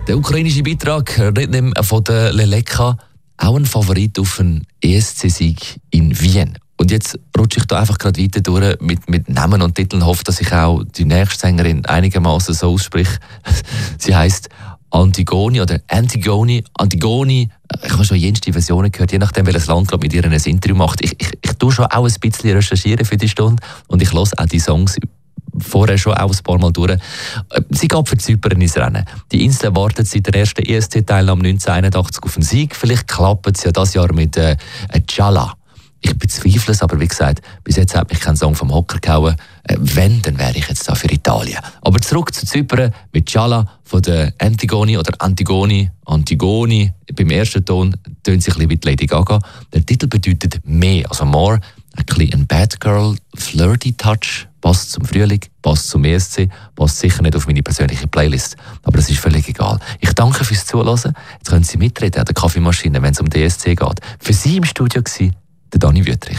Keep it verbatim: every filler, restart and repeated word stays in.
Der ukrainische Beitrag Rhythm von der Leleka, auch ein Favorit auf einen E S C-Sieg in Wien. Und jetzt rutsche ich da einfach gerade weiter durch mit, mit Namen und Titeln und hoffe, dass ich auch die nächste Sängerin einigermaßen so ausspreche. Sie heisst Antigone oder Antigone. Antigone, ich habe schon jenste Versionen gehört, je nachdem, welches Land gerade mit ihr ein Interview macht. Ich, ich, ich tue schon auch ein bisschen recherchieren für die Stunde und ich höre auch die Songs vorher schon auch ein paar Mal durch. Sie geht für Zypern ins Rennen. Die Insel wartet seit der ersten E S C-Teilnahme neunzehnhunderteinundachtzig auf einen Sieg. Vielleicht klappt es ja dieses Jahr mit äh, Chala. Ich bezweifle es, aber wie gesagt, bis jetzt hat mich kein Song vom Hocker gehauen. Äh, wenn, dann wäre ich jetzt da für Italien. Aber zurück zu Zypern mit Chala von der Antigone oder Antigone. Antigone, beim ersten Ton tönt sich ein bisschen wie Lady Gaga. Der Titel bedeutet mehr, also more. Ein bisschen ein Bad Girl, flirty Touch, passt zum Frühling, passt zum E S C, passt sicher nicht auf meine persönliche Playlist. Aber das ist völlig egal. Ich danke fürs Zuhören. Jetzt können Sie mitreden an der Kaffeemaschine, wenn es um die E S C geht. Für Sie im Studio war der Dani Wüttrich.